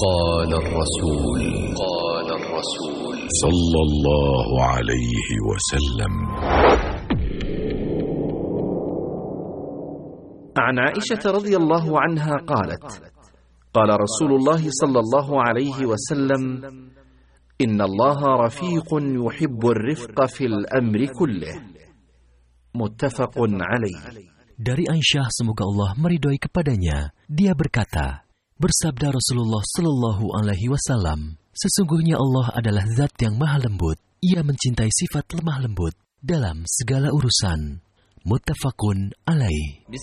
قال الرسول صلى الله عليه وسلم. عن عائشة رضي الله عنها قالت: قال رسول الله صلى الله عليه وسلم: إن الله رفيق يحب الرفق في الأمر كله. متفق عليه. Dari Aisyah, semoga Allah meridhoi kepadanya, dia berkata, bersabda Rasulullah Shallallahu Alaihi Wasallam, sesungguhnya Allah adalah Zat yang Maha Lembut. Ia mencintai sifat lemah lembut dalam segala urusan. Muttafaqun alaih.